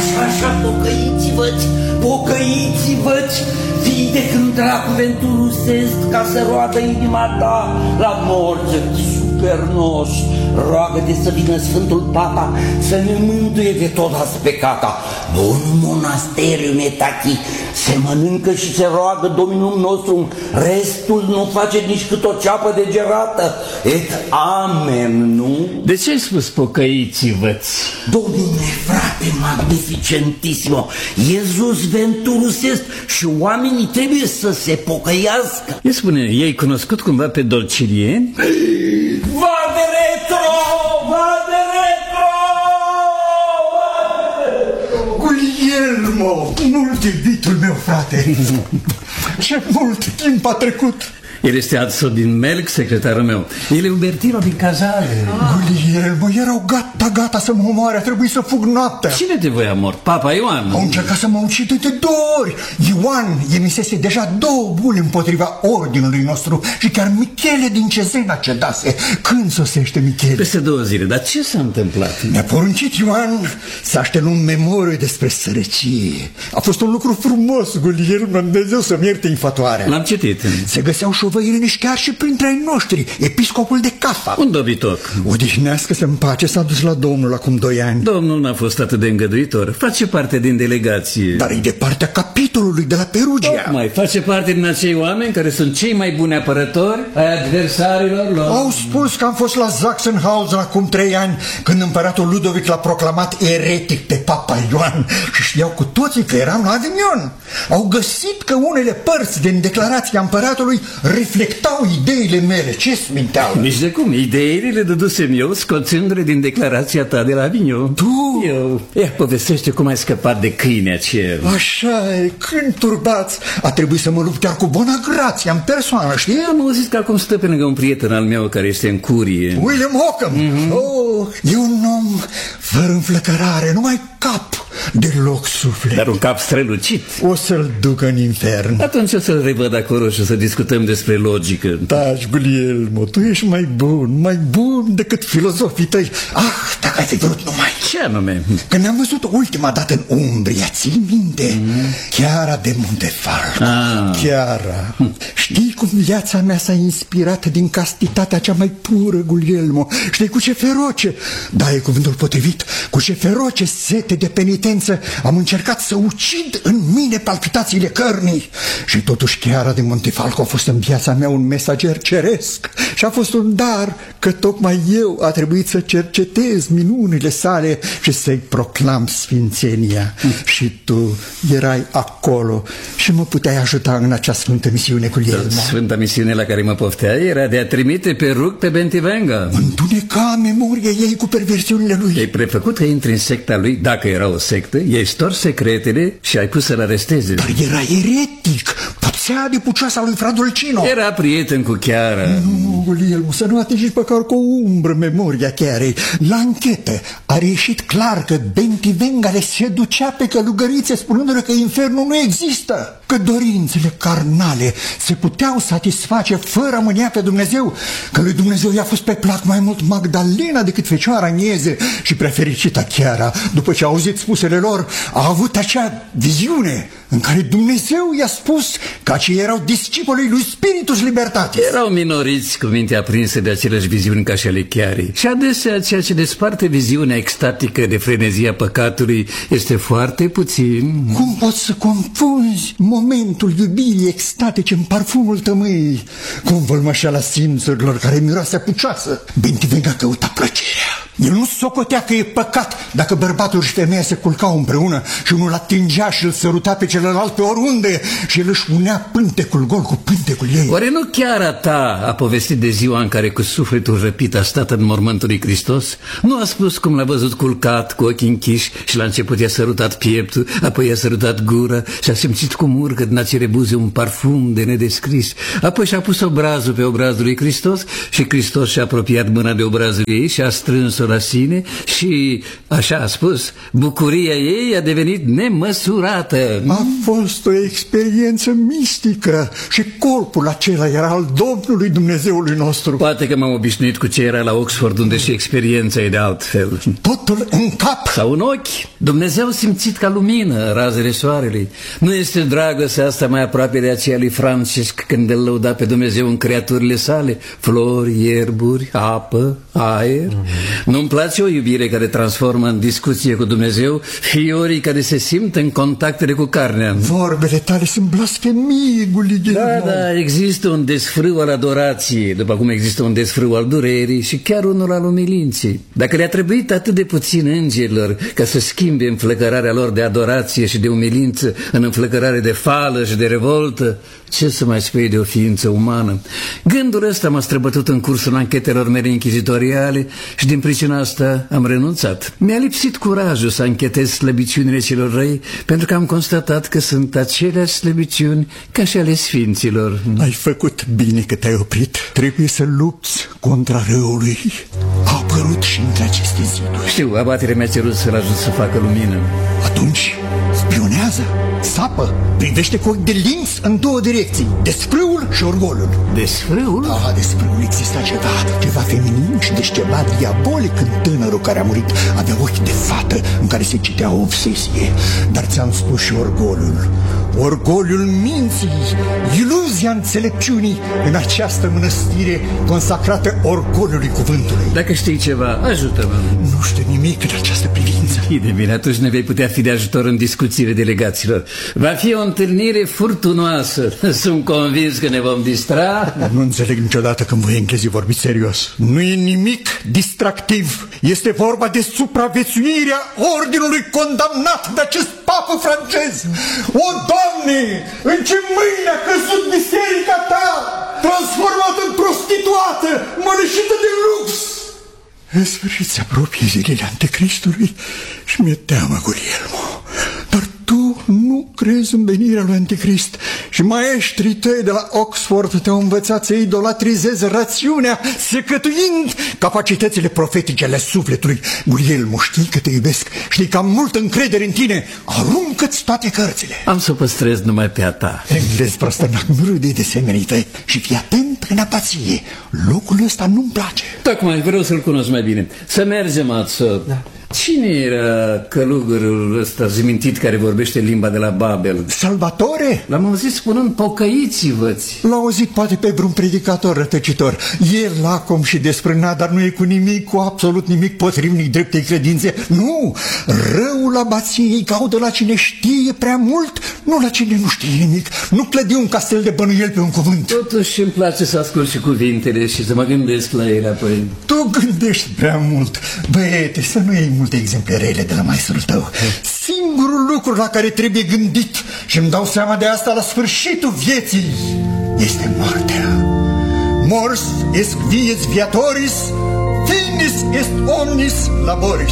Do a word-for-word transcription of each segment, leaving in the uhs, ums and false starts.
Așa, așa, pocăiți-vă-ți, pocăiți-vă-ți, fii de când dracu venturusesc ca să roagă inima ta la morți, supernos. Roagă-te să vină Sfântul Papa să ne mântuie de tot aspecata. Bun monasteriu netachi, se mănâncă și se roagă Domnul nostru, restul nu face nici cât o ceapă de gerată. Et amen, nu? De ce ai spus pocăiți-vă-ți? Domnule, frate magnificentissimo, Iisus venturus est și oamenii trebuie să se pocăiască. Îi spune, i-ai cunoscut cumva pe Dolcilieni? Va de retro! Va de retro! Guglielmo, mult iubitul meu frate. Ce mult timp a trecut. El este Adso din Melc, secretarul meu. El e Ubertino din Cazale. Ah. Guglielmo, erau gata, gata să mă omoare. A trebuit să fug noaptea. Cine te voia mort? Papa Ioan? Au încercat să mă ucidă de două ori. Ioan emisese deja două bule împotriva ordinului nostru. Și chiar Michele din Cezena cedase. Când sosește Michele? Peste două zile. Dar ce s-a întâmplat? Mi-a poruncit Ioan să așteptăm un memoriu despre sărăcie. A fost un lucru frumos, Guglielmo, Dumnezeu să-mi ierte infatoarea. L-am citit. Se găseau șovăielnici chiar și printre ai noștri. Episcopul de Cafa, un dobitoc. Odihnească-se în pace, s-a dus la Domnul acum doi ani. Domnul n-a fost atât de îngăduitor. Face parte din delegație. Dar e de partea capitolului de la Perugia. Tocmai, face parte din acei oameni care sunt cei mai buni apărători ai adversarilor lor. Au spus că am fost la Sachsenhausen acum trei ani, când împăratul Ludovic l-a proclamat eretic pe Papa Ioan. Și știau cu toții că eram la Avignon. Au găsit că unele părți din declarația împăratului reflectau ideile mele. Ce sminteală! Nici de cum, ideile le dădusem eu scoțându-le din declarația ta de la Avignon. Tu? Eu. Ia, povestește cum ai scăpat de câine aceea. Așa e, când turbați, a trebuit să mă lupt chiar cu Bonagrația în persoană, știi? Am auzit că acum stă pe lângă un prieten al meu care este în curie. William Hockham. Mm-hmm. Oh, e un om fără înflăcărare, numai cap, deloc suflet. Dar un cap strălucit. O să-l ducă în infern. Atunci o să-l revăd acolo și o să discutăm despre logică. Taci, Guglielmo, tu ești mai bun, mai bun decât filozofii tăi. Ah, dacă ai fi vrut numai. Ce anume? Când ne-am văzut ultima dată în Umbria, ții minte? Mm. Chiara de Montefalco. Ah. Chiara. Hm. Știi cum viața mea s-a inspirat din castitatea cea mai pură, Guglielmo? Știi cu ce feroce, da, e cuvântul potrivit, cu ce feroce sete de penitență am încercat să ucid în mine palpitațiile cărnii. Și totuși Chiara de Montefalco a fost în viața mea un mesager ceresc și a fost un dar că tocmai eu a trebuit să cercetez minunile sale și să-i proclam sfințenia. Mm. Și tu erai acolo și mă puteai ajuta în acea sfântă misiune cu el. Sfânta misiune la care mă poftea era de a trimite pe rug pe Bentivenga. Întuneca memoria ei cu perversiunile lui. Ai prefăcut că intri în secta lui, dacă era o sectă, i-ai stors secretele și ai pus să-l aresteze. Dar era eretic, pățea de pucioasa lui Fra Dolcino. Era prieten cu Chiara. Nu, Guglielmo, să nu atingi măcar cu o umbră memoria Chiarei. La anchetă a reieșit clar că Bentivenga le seducea pe călugărițe spunându-le că infernul nu există, că dorințele carnale se puteau satisface fără a mânia pe Dumnezeu, că lui Dumnezeu i-a fost pe plac mai mult Magdalena decât Fecioara Agnese. Și prea fericită Chiara, după ce a auzit spusele lor, a avut acea viziune în care Dumnezeu i-a spus că acei erau discipolii lui Spiritus Libertatis. Erau minoriți cu mintea aprinsă de aceleași viziuni ca și ale Chiarei. Și adesea ceea ce desparte viziunea extatică de frenezia păcatului este foarte puțin. Cum poți să confunzi momentul iubirii extatice în parfumul tămâii cu învălmășeala simțurilor care miroase pucioasă? Bentivenga căuta plăcerea. El nu socotea că e păcat dacă bărbatul și femeia se culcau împreună și unul atingea și îl săruta pe celălalt pe oriunde și el își unea pântecul gol cu pântecul ei. Oare nu chiar a ta a povestit de ziua în care cu sufletul răpit a stat în mormântul lui Hristos? Nu a spus cum l-a văzut culcat cu ochii închiși și la început i-a sărutat pieptul, apoi i-a sărutat gura și a simțit cum urcă din acele buze un parfum de nedescris. Apoi și-a pus obrazul pe obrazul lui Hristos și Hristos și-a apropiat mâna de obrazul ei și a strâns-o adus-o la sine și, așa a spus, bucuria ei a devenit nemăsurată. A fost o experiență mistică și corpul acela era al Domnului Dumnezeului nostru. Poate că m-am obișnuit cu ce era la Oxford, unde și experiența e de altfel. Totul în cap. Sau în ochi. Dumnezeu simțit ca lumină razele soarelui. Nu este dragostea asta mai aproape de aceea lui Francesc când îl lăuda pe Dumnezeu în creaturile sale? Flori, ierburi, apă, aer. Mm-hmm. Nu-mi place o iubire care transformă în discuție cu Dumnezeu fiorii care se simt în contactele cu carnea. Vorbele tale sunt blasfemii, Guglielmo. Da, da, există un desfrâu al adorației, după cum există un desfrâu al durerii și chiar unul al umilinței. Dacă le-a trebuit atât de puțin îngerilor ca să schimbe înflăcărarea lor de adorație și de umilință în înflăcărare de fală și de revoltă, ce să mai spui de o ființă umană? Gândul ăsta m-a străbătut în cursul anchetelor mele inchizitoriale și din pricina asta am renunțat. Mi-a lipsit curajul să anchetez slăbiciunile celor răi, pentru că am constatat că sunt aceleași slăbiciuni ca și ale sfinților. Ai făcut bine că te-ai oprit. Trebuie să lupți contra răului. A apărut și între aceste ziduri. Știu, abaterea mi-a cerut să-l ajut să facă lumină. Atunci spionează, sapă, privește cu ochi de linț în două direcții, desfrâul și orgolul. Desfrâul? Da, desfrâul exista ceva, ceva feminin și deci ceva diabolic în tânărul care a murit. Avea ochi de fată în care se citea o obsesie. Dar ți-am spus și orgolul. Orgoliul minții, iluzia înțelepciunii în această mănăstire consacrată orgoliului cuvântului. Dacă știi ceva, ajută-mă. Nu știu nimic în această privință. Bine, bine, atunci ne vei putea fi de ajutor în discuțiile delegaților. Va fi o întâlnire furtunoasă. Sunt convins că ne vom distra. Nu înțeleg niciodată când voi englezii vorbiți serios. Nu e nimic distractiv. Este vorba de supraviețuirea ordinului condamnat de acest papă francez. O, Doamne, în ce mâini a căzut biserica ta, transformată în prostituată, mănășită de lux! În sfârșit se apropie zilele Anticristului și mi-e teamă, Guglielmo. Dar tu nu crezi în venirea lui Anticrist și maestrii tăi de la Oxford te-au învățat să idolatrizezi rațiunea, secătuind capacitățile profetice ale sufletului. Guglielmo, știi că te iubesc, știi că am multă încredere în tine. Aruncă-ți toate cărțile. Am să o păstrez numai pe a ta. Englez prostănac, nu râde de semenii tăi și fii atent în apație. Locul ăsta nu-mi place. Tocmai vreau să-l cunosc mai bine. Să mergem, Atso. Da. Cine era călugărul ăsta zimintit care vorbește limba de la Babel? Salvatore? L-am auzit spunând, pocăiți-vă-ți. L-a auzit poate pe vreun predicator rătăcitor. E lacom și desprânat, dar nu e cu nimic, cu absolut nimic potrivnic dreptei credințe. Nu! Răul abației caudă la cine știe prea mult, nu la cine nu știe nimic. Nu clădi un castel de bănuiel pe un cuvânt. Totuși îmi place să ascult și cuvintele și să mă gândesc la ele apoi. Tu gândești prea mult. Băiete, să nu iei multe exemple rele de la maestrul tău. Singurul lucru la care trebuie gândit, și îmi dau seama de asta la sfârșitul vieții, este moartea. Mors est vies viatoris, finis est omnis laboris.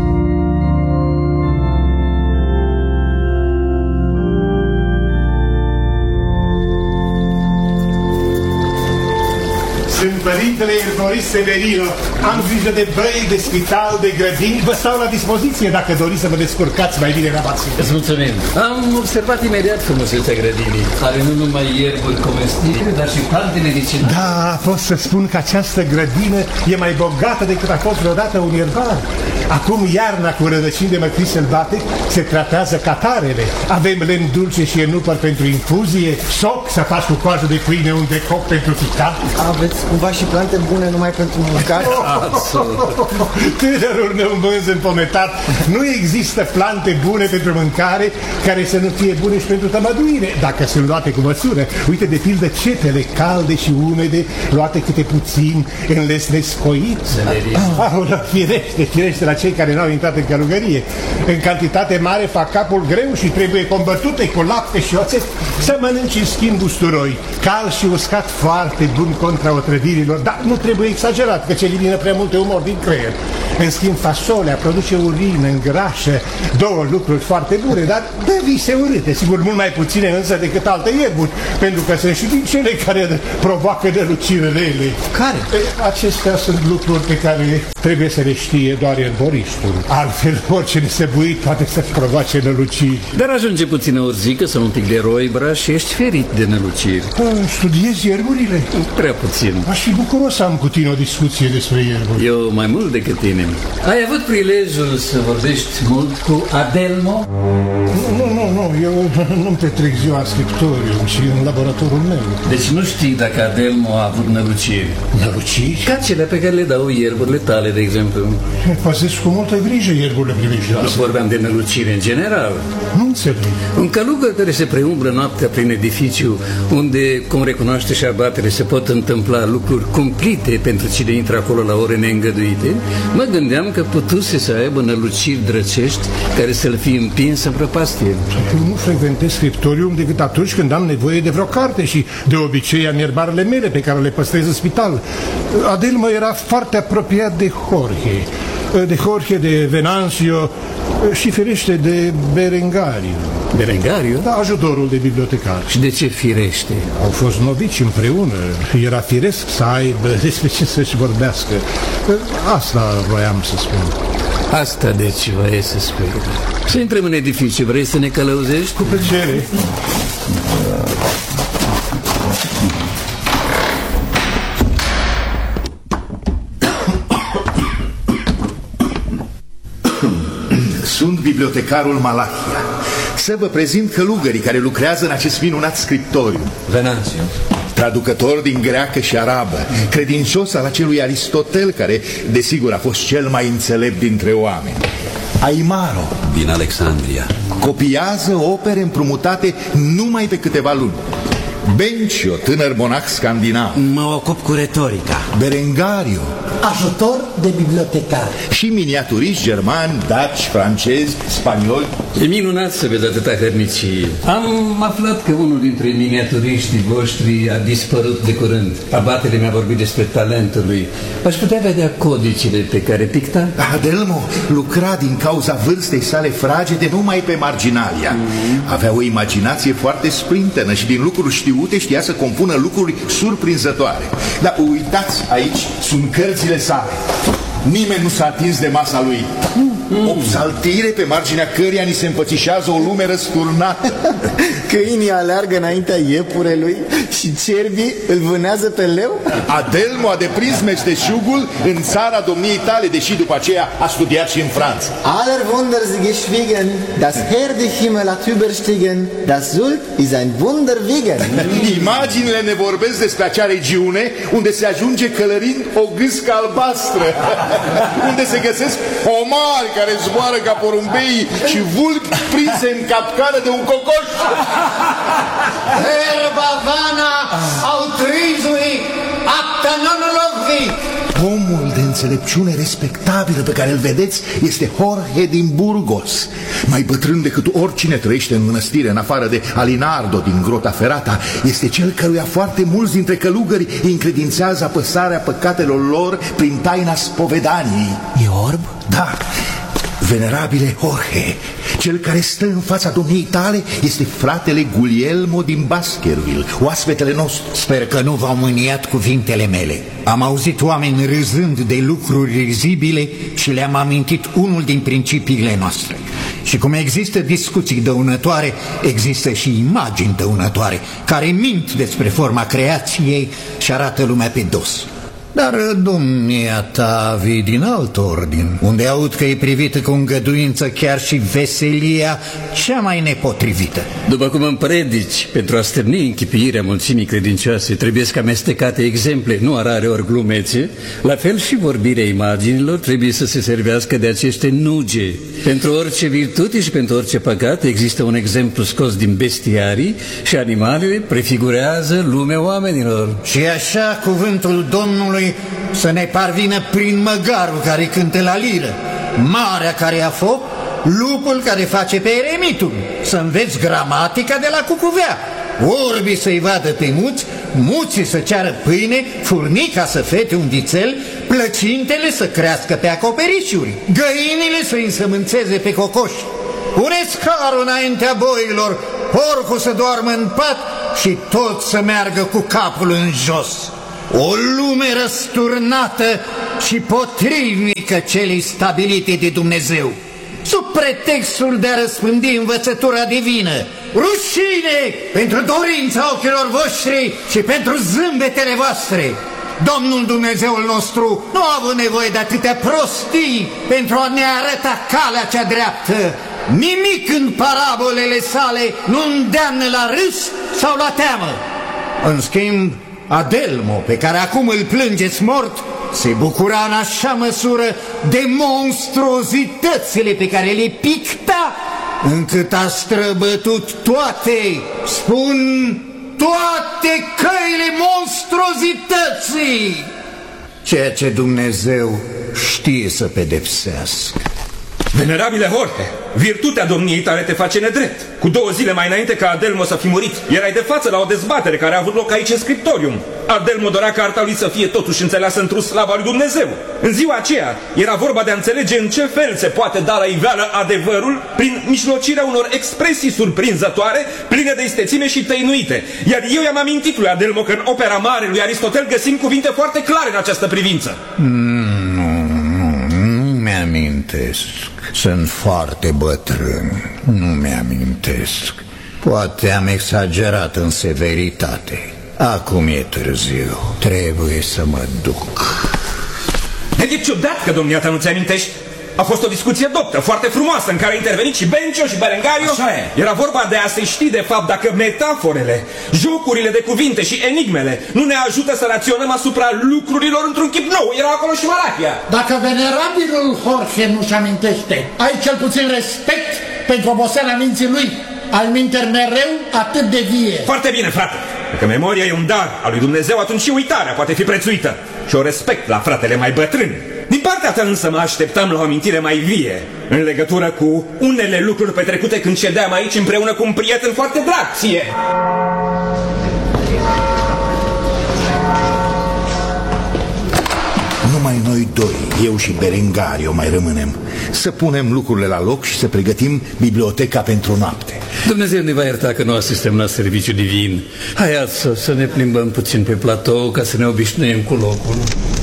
Sunt părintele Ervoris Severino. Am grijă de băi, de spital, de grădini. Vă stau la dispoziție dacă doriți să vă descurcați mai bine la bație. Îți mulțumim. Am observat imediat frumusețea grădinii. Are nu numai ierburi comestibile, dar și plante medicinale. Da, pot să spun că această grădină e mai bogată decât a fost vreodată un ierbar. Acum iarna cu rădăcini de măcri sălbate se tratează catarele. Avem lemn dulce și enupăr pentru infuzie, soc să faci cu coajă de pâine, un decoc pentru ficat. Aveți cumva și plante bune numai pentru mâncare? Tânărul meu bănz împometat, nu există plante bune pentru mâncare care să nu fie bune și pentru tămăduire, dacă sunt luate cu măsură. Uite, de pildă, cetele calde și umede, luate câte puțin, înlesnesc scoiți. Aolă, firește, firește la cei care n-au intrat în călugărie. În cantitate mare fac capul greu și trebuie combătute cu lapte și oțet. Să mănânci în schimb usturoi, cal și uscat foarte bun contra otrăvirilor, dar nu trebuie exagerat, că ce elimină prea multe umor din creier. În schimb, fasolea produce urină, îngrașă, două lucruri foarte bune, dar dă vise urâte, sigur mult mai puține însă decât alte ierburi, pentru că sunt și din cele care provoacă nălucirele ele. Care? Acestea sunt lucruri pe care trebuie să le știe doar erboristul. Altfel, orice nesăbuit poate să provoace năluciri. Dar ajunge puțină urzică sau un pic de roibra și ești ferit de năluciri. Studiezi ierburile? Prea puțin. Aș fi bucuros să am cu tine o discuție despre ierburi. Eu mai mult decât tine. Ai avut prilejul să vorbești mult cu Adelmo? Nu, nu, nu, nu. Eu nu-mi petrec ziua în scriptoriu, ci în laboratorul meu. Deci nu știi dacă Adelmo a avut năluciri? Năluciri? Ca cele pe care le dau ierburile tale, de exemplu. Păzesc cu multă grijă ierburile privilegioase. Nu vorbeam de năluciri în general. Nu înțeleg. Un călugăr care se preumbră noaptea prin edificiu, unde, cum recunoaște și abatele, se pot întâmpla lucruri cumplite pentru cine intră acolo la ore neîngăduite, mă gândeam că putuse să aibă năluciri drăcești care să-l fi împins în prăpastie. Eu nu frecventez scriptorium decât atunci când am nevoie de vreo carte și de obicei am ierbarele mele pe care le păstrez în spital. Adelmo era foarte apropiat de Jorge, de Jorge, de Venancio și ferește de Berengario. Berengario? Da, ajutorul de bibliotecar. Și de ce firește? Au fost novici împreună. Era firesc să aibă despre ce să-și vorbească. Asta voiam să spun. Asta deci vrei să spui. Să intrăm în edificiu, vrei să ne călăuzești? Cu plăcere. Sunt bibliotecarul Malachia. Să vă prezint călugării care lucrează în acest minunat scriptoriu. Venanțiu. Traducător din greacă și arabă, credincios al acelui Aristotel care, desigur, a fost cel mai înțelept dintre oameni. Aimaro. Din Alexandria. Copiază opere împrumutate numai pe câteva luni. Bencio, tânăr monac scandinav. Mă ocup cu retorica. Berengario, ajutor de bibliotecar. Și miniaturiști germani, daci, francezi, spanioli. E minunat să vezi atâta hărnicie. Am aflat că unul dintre miniaturiștii voștri a dispărut de curând. Abatele mi-a vorbit despre talentul lui. Aș putea vedea codicile pe care picta? Adelmo lucra din cauza vârstei sale fragede numai pe marginalia. Mm. Avea o imaginație foarte sprintenă și din lucruri știute știa să compună lucruri surprinzătoare. Dar uitați, aici sunt cărțile sale. Nimeni nu s-a atins de masa lui. Mm. O psaltire pe marginea căreia ni se împățișează o lume răsturnată. Câinii aleargă înaintea iepurelui și cerbii îl vânează pe leu. Adelmo a deprins meșteșugul în țara domniei tale, deși după aceea a studiat și în Franța. Aller Wunder sie geschwiegen, das Heer de Himmel hat überstiegen, das Sult ist ein Wunderwiegen. Imaginile ne vorbesc despre acea regiune unde se ajunge călărind o gâscă albastră, unde se găsesc omari care zboară ca porumbeii și vulpi prinse în capcană de un cocoș. Herba vana au trizui apta non lovi. Omul de înțelepciune respectabilă pe care îl vedeți este Jorge din Burgos. Mai bătrân decât oricine trăiește în mănăstire, în afară de Alinardo din Grota Ferrata, este cel căruia foarte mulți dintre călugări îi încredințează apăsarea păcatelor lor prin taina spovedaniei. E orb? Da. Venerabile Jorge, cel care stă în fața domniei tale este fratele Guglielmo din Baskerville, oaspetele nostru. Sper că nu v-au mâniat cuvintele mele. Am auzit oameni râzând de lucruri rizibile și le-am amintit unul din principiile noastre. Și cum există discuții dăunătoare, există și imagini dăunătoare care mint despre forma creației și arată lumea pe dos. Dar domnia ta vii din alt ordin, unde aud că e privită cu îngăduință chiar și veselia cea mai nepotrivită. După cum îmi predici, pentru a stârni închipuirea mulțimii credincioase, trebuie să amestecate exemple, nu arare ori glumețe. La fel și vorbirea imaginilor trebuie să se servească de aceste nuge. Pentru orice virtute și pentru orice păcat există un exemplu scos din bestiarii și animalele prefigurează lumea oamenilor. Și așa cuvântul Domnului să ne parvină prin măgarul care cântă la liră, marea care ia foc, lupul care face pe eremitul, să înveți gramatica de la cucuvea, orbii să-i vadă pe muți, muții să ceară pâine, furnica să fete un vițel, plăcintele să crească pe acoperișuri, găinile să însămânțeze pe cocoși. Puneți carul înaintea boilor, porcul să doarmă în pat și tot să meargă cu capul în jos. O lume răsturnată și potrivnică celei stabilite de Dumnezeu, sub pretextul de a răspândi învățătura divină. Rușine pentru dorința ochilor voștri și pentru zâmbetele voastre! Domnul Dumnezeul nostru nu a avut nevoie de atâtea prostii pentru a ne arăta calea cea dreaptă. Nimic în parabolele sale nu îndeamnă la râs sau la teamă. În schimb, Adelmo, pe care acum îl plângeți mort, se bucura în așa măsură de monstruozitățile pe care le picta, încât a străbătut toate, spun, toate căile monstruozității, ceea ce Dumnezeu știe să pedepsească. Venerabile Jorge, virtutea domniei tale te face nedrept. Cu două zile mai înainte ca Adelmo să fi murit, erai de față la o dezbatere care a avut loc aici în scriptorium. Adelmo dorea ca arta lui să fie totuși înțeleasă într-o slava lui Dumnezeu. În ziua aceea era vorba de a înțelege în ce fel se poate da la iveală adevărul prin mijlocirea unor expresii surprinzătoare, pline de istețime și tăinuite. Iar eu i-am amintit lui Adelmo că în opera mare lui Aristotel găsim cuvinte foarte clare în această privință. Mm, nu, nu, nu mi-amintesc. Sunt foarte bătrân, nu mi-amintesc. Poate am exagerat în severitate. Acum e târziu, trebuie să mă duc. E ciudat că domnia ta nu ți amintești. A fost o discuție doctă, foarte frumoasă, în care a intervenit și Bencio și Berengario. Era vorba de a se ști de fapt dacă metaforele, jocurile de cuvinte și enigmele nu ne ajută să raționăm asupra lucrurilor într-un chip nou. Era acolo și Malachia. Dacă venerabilul Jorge nu-și amintește, ai cel puțin respect pentru oboseala minții lui. Al minter mereu atât de vie. Foarte bine, frate. Dacă memoria e un dar al lui Dumnezeu, atunci și uitarea poate fi prețuită. Și o respect la fratele mai bătrân. Din partea ta însă mă așteptam la o amintire mai vie în legătură cu unele lucruri petrecute când ședeam aici împreună cu un prieten foarte drag ție. Numai noi doi, eu și Berengario, mai rămânem. Să punem lucrurile la loc și să pregătim biblioteca pentru noapte. Dumnezeu ne va ierta că nu asistăm la serviciu divin. Hai să, să ne plimbăm puțin pe platou ca să ne obișnuim cu locul.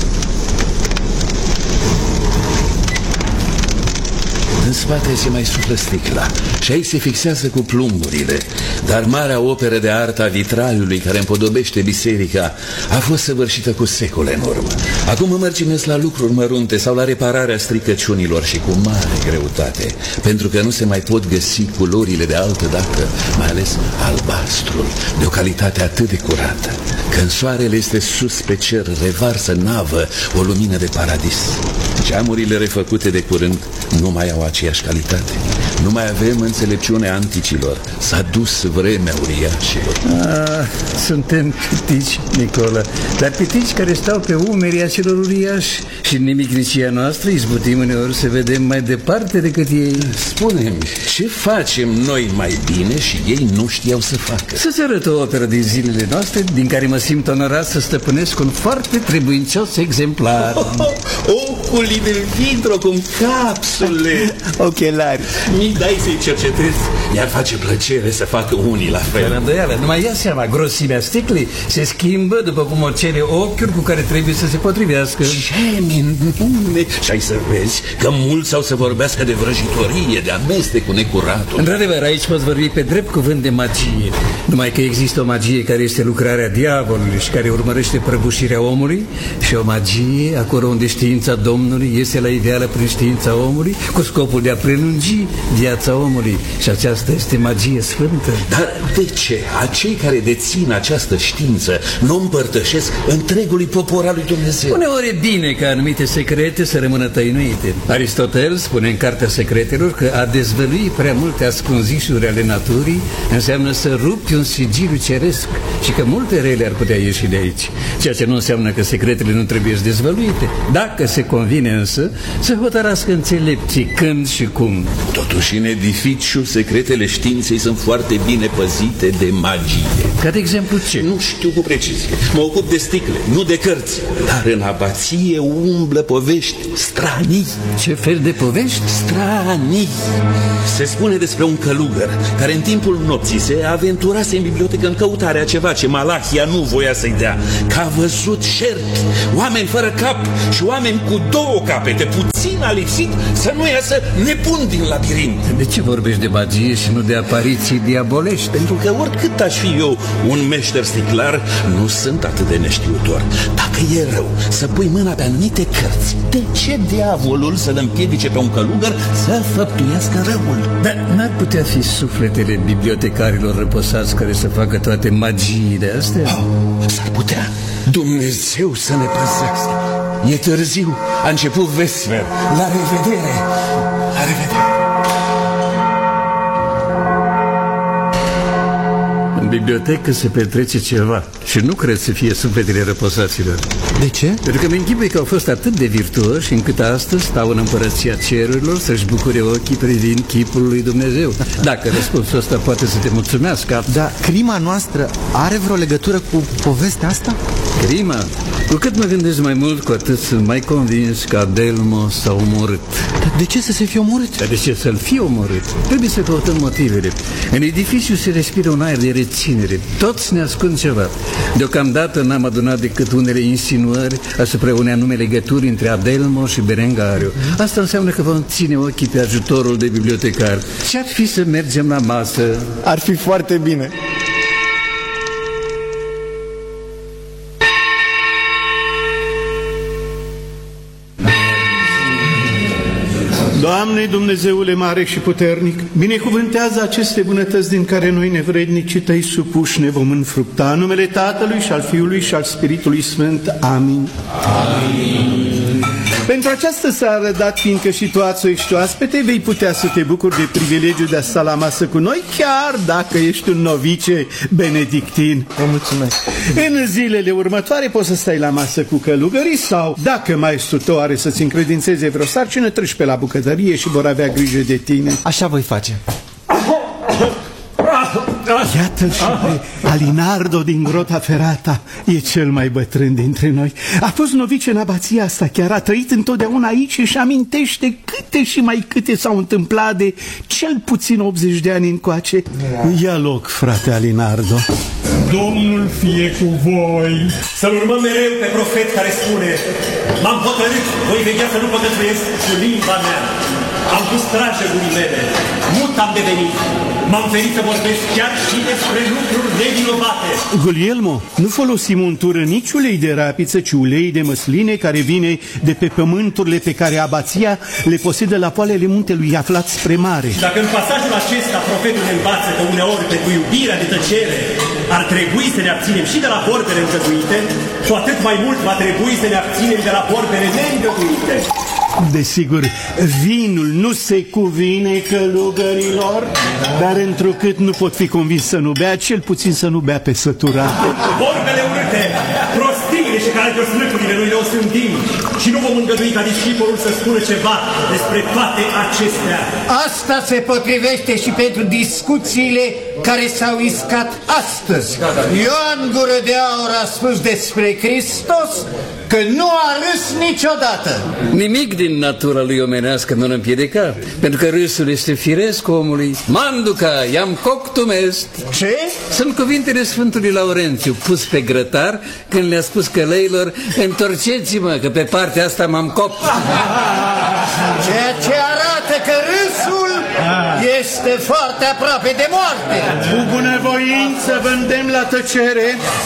În spate se mai suflă sticla și aici se fixează cu plumburile. Dar marea operă de artă a vitraliului care împodobește biserica a fost săvârșită cu secole în urmă. Acum mă mărginesc la lucruri mărunte sau la repararea stricăciunilor și cu mare greutate, pentru că nu se mai pot găsi culorile de altă dată, mai ales albastrul, de o calitate atât de curată. Când soarele este sus pe cer, revarsă navă o lumină de paradis. Geamurile refăcute de curând nu mai au aceeași calitate. Nu mai avem înțelepciunea anticilor. S-a dus vremea uriașilor. Ah, suntem pitici, Nicola, dar pitici care stau pe umerii acelor uriași. Și în nimicnicia noastră izbutim uneori să vedem mai departe decât ei. Spune-mi, ce facem noi mai bine și ei nu știau să facă? Să-ți arăt o operă din zilele noastre, din care mă simt onorat să stăpânesc un foarte trebuincios exemplar. Oh, oh, oculi del vitro cu capsule. Ochelari. Mi dai să-i cercetez. Mi-ar face plăcere să facă unii la fel. Fără îndoială, numai ia seama, grosimea sticlei se schimbă după cum o cere ochiul cu care trebuie să se potrivească. Ce minune! Și ai să vezi că mulți au să vorbească de vrăjitorie, de amestec cu necuratul. Într-adevăr, aici poți vorbi pe drept cuvânt de magie. Numai că există o magie care este lucrarea diavolului și care urmărește prăbușirea omului și o magie acolo unde știința Domnului iese la iveală prin știința omului cu scopul de a prelungi viața omului. Și aceasta este magie sfântă. Dar de ce acei care dețin această știință nu împărtășesc întregului popor al lui Dumnezeu? Uneori e bine ca anumite secrete să rămână tăinuite. Aristotel spune în Cartea Secretelor că a dezvălui prea multe ascunzișuri ale naturii înseamnă să rupi un sigiliu ceresc și că multe rele ar putea ieși de aici, ceea ce nu înseamnă că secretele nu trebuie dezvăluite. Dacă se convine însă, să hotărască înțelepții când și cum. Totuși, în edificiu, secretele științei sunt foarte bine păzite de magie. Ca de exemplu ce? Nu știu cu precizie. Mă ocup de sticle, nu de cărți. Dar în abație umblă povești stranii. Ce fel de povești? Stranii. Se spune despre un călugăr care în timpul nopții se aventurase în bibliotecă în căutarea ceva ce Malahia nu voia să-i dea. Că a văzut șerpi, oameni fără cap și oameni cu două capete. Puțin a lipsit să nu iasă nebun din labirint. De ce vorbești de magie și nu de apariții diabolești? Pentru că oricât aș fi eu un meșter sticlar, nu sunt atât de neștiutor. Dacă e rău să pui mâna pe anumite cărți, de ce diavolul să-l împiedice pe un călugăr să făptuiască răul? Dar n-ar putea fi sufletele bibliotecarilor răposați care să facă toate magiile astea? Oh, s-ar putea. Dumnezeu să ne păzească. E târziu, a început vesper. La revedere! La revedere! În bibliotecă se petrece ceva și nu cred să fie sufletele răposaților. De ce? Pentru că mi-închipui că au fost atât de virtuoși încât astăzi stau în împărăția cerurilor să-și bucure ochii privind chipul lui Dumnezeu. Dacă răspunsul ăsta poate să te mulțumească. Dar crima noastră are vreo legătură cu povestea asta? Crima? Cu cât mă gândesc mai mult, cu atât sunt mai convins că Adelmo s-a omorât. Dar de ce să se fie omorât? Dar de ce să-l fie omorât? Trebuie să căutăm motivele. În edificiu se respiră un aer de reținere. Toți ne ascund ceva. Deocamdată n-am adunat decât unele insinuări asupra unei anume legături între Adelmo și Berengariu. Asta înseamnă că vom ține ochii pe ajutorul de bibliotecar. Ce-ar fi să mergem la masă? Ar fi foarte bine. Doamne, Dumnezeule mare și puternic, binecuvântează aceste bunătăți din care noi, nevrednicii Tăi supuși, ne vom înfructa. În numele Tatălui și al Fiului și al Spiritului Sfânt. Amin. Amin. Pentru această seară, dat fiindcă și tu ați ești oaspete, vei putea să te bucuri de privilegiul de a sta la masă cu noi, chiar dacă ești un novice benedictin. Vă mulțumesc. În zilele următoare poți să stai la masă cu călugării sau, dacă maestrul tău are să-ți încredințeze vreo sarcină, treci pe la bucătărie și vor avea grijă de tine. Așa voi face. Iată-l și pe Alinardo din Grota Ferrata. E cel mai bătrân dintre noi. A fost novice în abația asta, chiar a trăit întotdeauna aici și amintește câte și mai câte s-au întâmplat de cel puțin optzeci de ani încoace. Ia loc, frate Alinardo. Domnul fie cu voi. Să-l urmăm mereu pe profet care spune: m-am hotărât, voi vedea să nu păcătuiesc cu limba mea. Am pus traje gurii mele, mut am devenit. M-am venit să vorbesc chiar și despre lucruri nevinovate. Guglielmo, nu folosim untură nici ulei de rapiță, ci ulei de măsline care vine de pe pământurile pe care abația le posedă la poalele muntelui aflat spre mare. Dacă în pasajul acesta profetul ne învață că uneori pe cu iubirea de tăcere ar trebui să ne abținem și de la vorbele îngăduite, cu atât mai mult va trebui să ne abținem de la vorbele neîngăduite. Desigur, vinul nu se cuvine călugărilor, dar întrucât nu pot fi convins să nu bea, cel puțin să nu bea pe săturate. Vorbele urâte, prostiile și caragiosnâcurile noi le osândim și nu vom îngădui ca discipolul să spună ceva despre toate acestea. Asta se potrivește și pentru discuțiile care s-au iscat astăzi. Ioan Gură de Aur a spus despre Hristos că nu a râs niciodată. Nimic din natura lui omenească nu-l împiedica, pentru că râsul este firesc omului. Manduca, iam coctum est. Ce? Sunt cuvintele Sfântului Laurențiu, pus pe grătar, când le-a spus călăilor: întorceți-mă, că pe partea asta m-am copt. Ceea ce arată că râsul este foarte aproape de moarte. Cu bunăvoință vă îndemn la tăcere.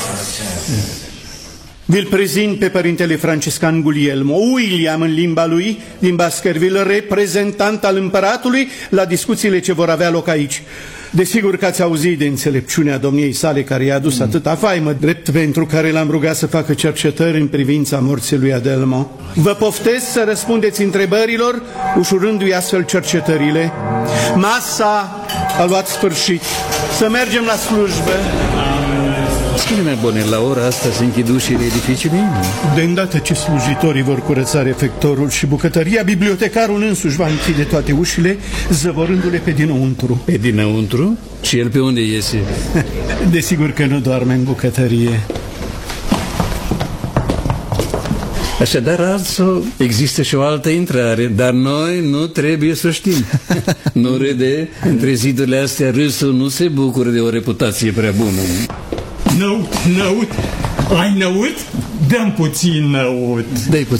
Vi-l prezint pe părintele franciscan Guglielmo, William în limba lui, din Baskerville, reprezentant al împăratului la discuțiile ce vor avea loc aici. Desigur că ați auzit de înțelepciunea domniei sale care i-a adus atâta faimă, drept pentru care l-am rugat să facă cercetări în privința morții lui Adelmo. Vă poftez să răspundeți întrebărilor, ușurându-i astfel cercetările. Masa a luat sfârșit. Să mergem la slujbă. Spune-mi, Bone, la ora asta se închid ușile edificiului? De îndată ce slujitorii vor curăța refectorul și bucătăria, bibliotecarul însuși va închide toate ușile, zăvorându-le pe dinăuntru. Pe dinăuntru? Și el pe unde iese? Desigur că nu doarme în bucătărie. Așadar, Arso, există și o altă intrare, dar noi nu trebuie să știm. Nu râde, între zidurile astea râsul nu se bucură de o reputație prea bună. Năut, năut, ai năut? Dăm puțin năut. Dă-i puțin.